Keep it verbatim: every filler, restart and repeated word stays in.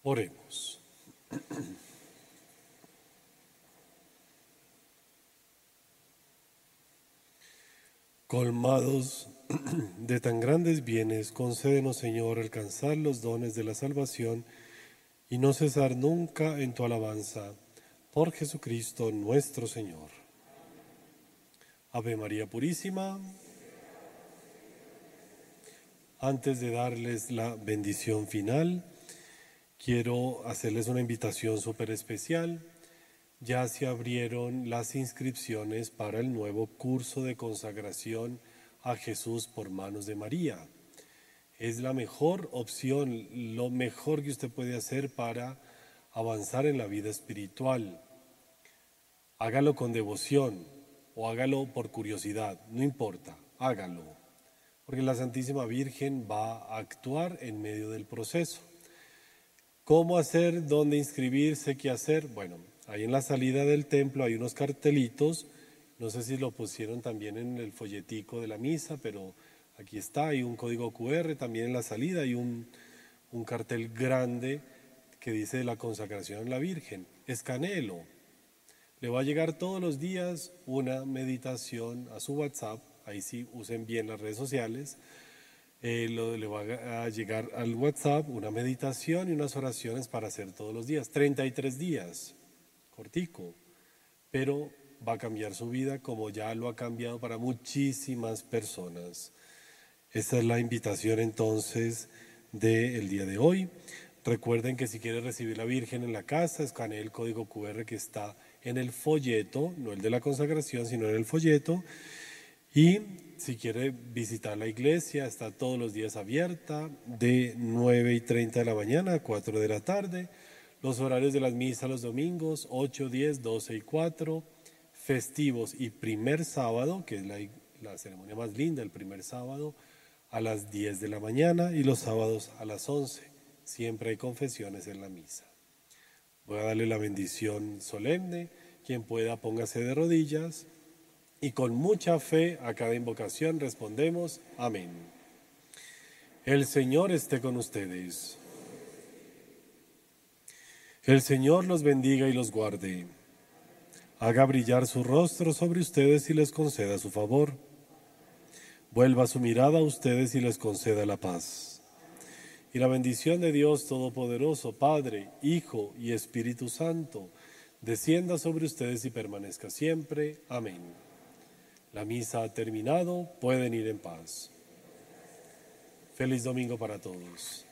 Oremos. Colmados de tan grandes bienes, concédenos, Señor, alcanzar los dones de la salvación y no cesar nunca en tu alabanza. Por Jesucristo nuestro Señor. Ave María Purísima. Antes de darles la bendición final, quiero hacerles una invitación súper especial. Ya se abrieron las inscripciones para el nuevo curso de consagración a Jesús por manos de María. Es la mejor opción, lo mejor que usted puede hacer para avanzar en la vida espiritual. Hágalo con devoción o hágalo por curiosidad, no importa, hágalo. Porque la Santísima Virgen va a actuar en medio del proceso. ¿Cómo hacer? ¿Dónde inscribirse? ¿Qué hacer? Bueno, ahí en la salida del templo hay unos cartelitos, no sé si lo pusieron también en el folletico de la misa, pero aquí está, hay un código cu erre, también en la salida hay un, un cartel grande que dice la consagración a la Virgen. Escanéelo. Le va a llegar todos los días una meditación a su WhatsApp, ahí sí usen bien las redes sociales. Eh, lo, le va a llegar al WhatsApp una meditación y unas oraciones para hacer todos los días, treinta y tres días, cortico, pero va a cambiar su vida como ya lo ha cambiado para muchísimas personas. Esta es la invitación entonces del día de hoy. Recuerden que si quiere recibir la Virgen en la casa, escanee el código cu erre que está en el folleto, no el de la consagración, sino en el folleto. Y si quiere visitar la iglesia, está todos los días abierta, de nueve y treinta de la mañana a cuatro de la tarde. Los horarios de las misas los domingos, ocho, diez, doce y cuatro. Festivos y primer sábado, que es la, la ceremonia más linda, el primer sábado, a las diez de la mañana y los sábados a las once. Siempre hay confesiones en la misa. Voy a darle la bendición solemne. Quien pueda, póngase de rodillas. Y con mucha fe a cada invocación respondemos, amén. El Señor esté con ustedes. El Señor los bendiga y los guarde. Haga brillar su rostro sobre ustedes y les conceda su favor. Vuelva su mirada a ustedes y les conceda la paz. Y la bendición de Dios Todopoderoso, Padre, Hijo y Espíritu Santo, descienda sobre ustedes y permanezca siempre. Amén. La misa ha terminado, pueden ir en paz. Feliz domingo para todos.